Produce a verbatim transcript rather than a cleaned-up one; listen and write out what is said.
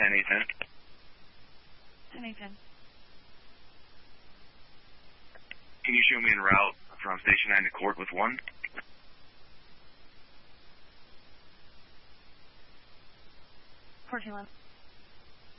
ten eight ten. ten eight ten. Can you show me en route from Station nine to Court with one? fourteen eleven.